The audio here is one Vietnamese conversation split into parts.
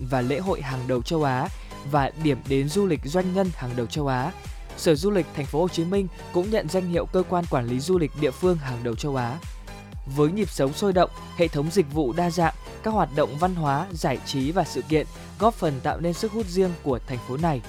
và lễ hội hàng đầu châu Á và điểm đến du lịch doanh nhân hàng đầu châu Á. Sở Du lịch Thành phố Hồ Chí Minh cũng nhận danh hiệu cơ quan quản lý du lịch địa phương hàng đầu châu Á. Với nhịp sống sôi động, hệ thống dịch vụ đa dạng, các hoạt động văn hóa, giải trí và sự kiện góp phần tạo nên sức hút riêng của thành phố này.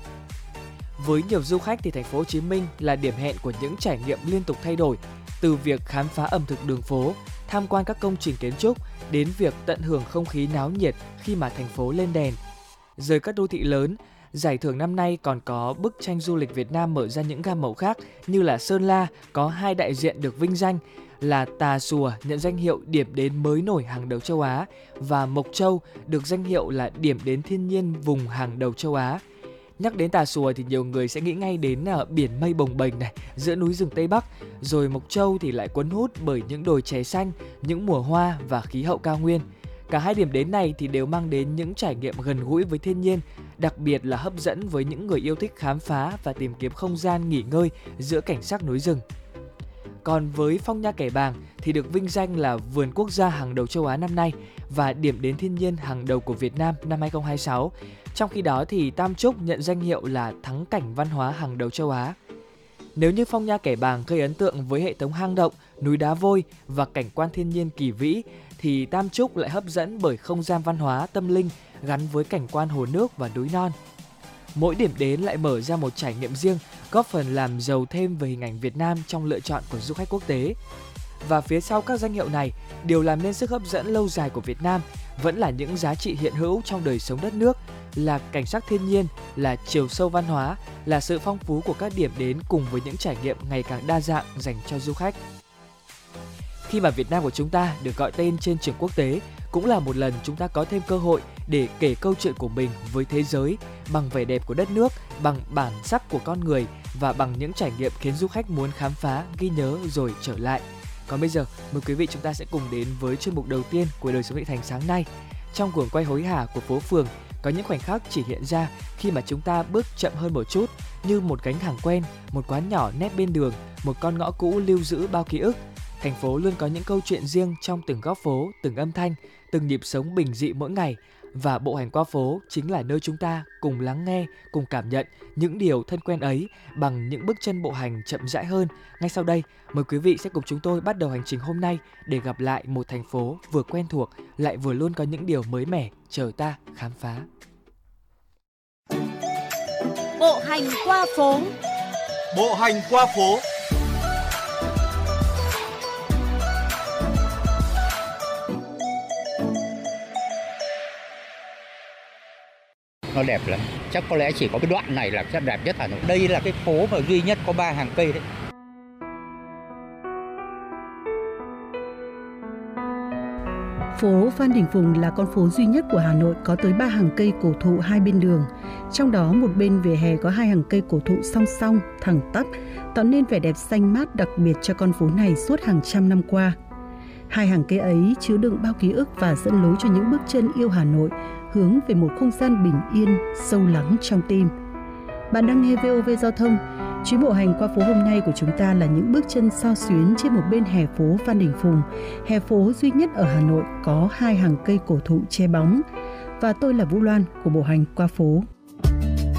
Với nhiều du khách thì thành phố Hồ Chí Minh là điểm hẹn của những trải nghiệm liên tục thay đổi, từ việc khám phá ẩm thực đường phố, tham quan các công trình kiến trúc đến việc tận hưởng không khí náo nhiệt khi mà thành phố lên đèn. Rời các đô thị lớn, giải thưởng năm nay còn có bức tranh du lịch Việt Nam mở ra những gam màu khác, như là Sơn La có 2 đại diện được vinh danh là Tà Xùa nhận danh hiệu điểm đến mới nổi hàng đầu châu Á và Mộc Châu được danh hiệu là điểm đến thiên nhiên vùng hàng đầu châu Á. Nhắc đến Tà Xùa thì nhiều người sẽ nghĩ ngay đến biển mây bồng bềnh này giữa núi rừng Tây Bắc, rồi Mộc Châu thì lại cuốn hút bởi những đồi chè xanh, những mùa hoa và khí hậu cao nguyên. Cả hai điểm đến này thì đều mang đến những trải nghiệm gần gũi với thiên nhiên, đặc biệt là hấp dẫn với những người yêu thích khám phá và tìm kiếm không gian nghỉ ngơi giữa cảnh sắc núi rừng. Còn với Phong Nha Kẻ Bàng thì được vinh danh là vườn quốc gia hàng đầu châu Á năm nay và điểm đến thiên nhiên hàng đầu của Việt Nam năm 2026. Trong khi đó thì Tam Trúc nhận danh hiệu là thắng cảnh văn hóa hàng đầu châu Á. Nếu như Phong Nha Kẻ Bàng gây ấn tượng với hệ thống hang động, núi đá vôi và cảnh quan thiên nhiên kỳ vĩ, thì Tam Trúc lại hấp dẫn bởi không gian văn hóa tâm linh gắn với cảnh quan hồ nước và núi non. Mỗi điểm đến lại mở ra một trải nghiệm riêng, góp phần làm giàu thêm về hình ảnh Việt Nam trong lựa chọn của du khách quốc tế. Và phía sau các danh hiệu này, điều làm nên sức hấp dẫn lâu dài của Việt Nam vẫn là những giá trị hiện hữu trong đời sống đất nước, là cảnh sắc thiên nhiên, là chiều sâu văn hóa, là sự phong phú của các điểm đến cùng với những trải nghiệm ngày càng đa dạng dành cho du khách. Khi mà Việt Nam của chúng ta được gọi tên trên trường quốc tế, cũng là một lần chúng ta có thêm cơ hội để kể câu chuyện của mình với thế giới bằng vẻ đẹp của đất nước, bằng bản sắc của con người và bằng những trải nghiệm khiến du khách muốn khám phá, ghi nhớ rồi trở lại. Còn bây giờ, mời quý vị chúng ta sẽ cùng đến với chuyên mục đầu tiên của Đời Sống Thị Thành sáng nay. Trong guồng quay hối hả của phố phường, có những khoảnh khắc chỉ hiện ra khi mà chúng ta bước chậm hơn một chút, như một gánh hàng quen, một quán nhỏ nép bên đường, một con ngõ cũ lưu giữ bao ký ức. Thành phố luôn có những câu chuyện riêng trong từng góc phố, từng âm thanh, từng nhịp sống bình dị mỗi ngày. Và bộ hành qua phố chính là nơi chúng ta cùng lắng nghe, cùng cảm nhận những điều thân quen ấy bằng những bước chân bộ hành chậm rãi hơn. Ngay sau đây, mời quý vị sẽ cùng chúng tôi bắt đầu hành trình hôm nay để gặp lại một thành phố vừa quen thuộc lại vừa luôn có những điều mới mẻ chờ ta khám phá. Bộ hành qua phố. Bộ hành qua phố. Nó đẹp lắm, chắc có lẽ chỉ có cái đoạn này là đẹp nhất Hà Nội. Đây là cái phố mà duy nhất có 3 hàng cây đấy. Phố Phan Đình Phùng là con phố duy nhất của Hà Nội có tới 3 hàng cây cổ thụ hai bên đường. Trong đó một bên vỉa hè có 2 hàng cây cổ thụ song song, thẳng tắp, tạo nên vẻ đẹp xanh mát đặc biệt cho con phố này suốt hàng trăm năm qua. 2 hàng cây ấy chứa đựng bao ký ức và dẫn lối cho những bước chân yêu Hà Nội, hướng về một không gian bình yên, sâu lắng trong tim. Bạn đang nghe VOV Giao thông. Chuyến bộ hành qua phố hôm nay của chúng ta là những bước chân xao xuyến trên một bên hè phố Phan Đình Phùng, hè phố duy nhất ở Hà Nội có 2 hàng cây cổ thụ che bóng. Và tôi là Vũ Loan của bộ hành qua phố.